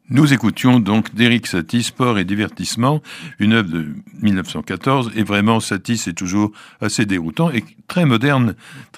Nous écoutions donc d'Éric Satie, Sport et divertissement, une œuvre de 1914, et vraiment Satie c'est toujours assez déroutant et très moderne,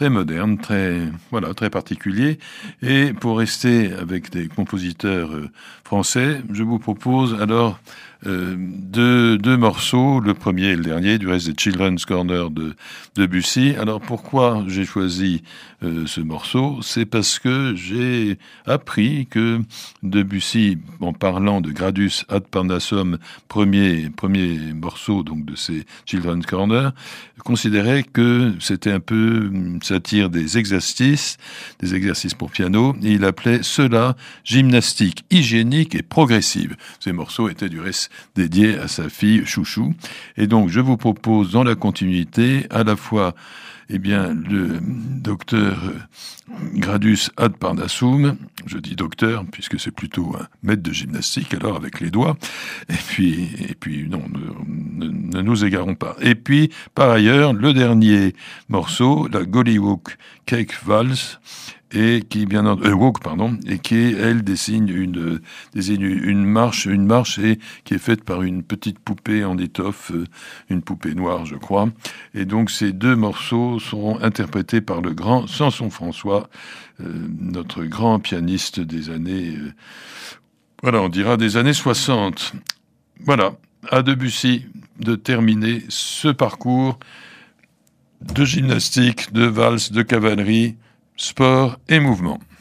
très particulier. Et pour rester avec des compositeurs français, je vous propose alors deux morceaux, le premier et le dernier, du reste des Children's Corner de Debussy. Alors pourquoi j'ai choisi ce morceau? C'est parce que j'ai appris que Debussy, en parlant de Gradus ad Parnassum, premier morceau donc de ces Children's Corner, considérait que c'était un peu satire des exercices pour piano, et il appelait cela gymnastique hygiénique et progressive. Ces morceaux étaient du reste dédiés à sa fille Chouchou, et donc je vous propose dans la continuité à la fois le docteur Gradus ad Parnassum, je dis docteur puisque c'est plutôt un maître de gymnastique, alors avec les doigts, et puis non, ne nous égarons pas. Et puis, par ailleurs, le dernier morceau, la Gollywog Cake Waltz, et qui elle dessine une marche et qui est faite par une petite poupée en étoffe, une poupée noire, je crois. Et donc ces deux morceaux seront interprétés par le grand Samson François, notre grand pianiste des années, on dira des années 60. Voilà, à Debussy de terminer ce parcours de gymnastique, de valse, de cavalerie, sport et mouvement.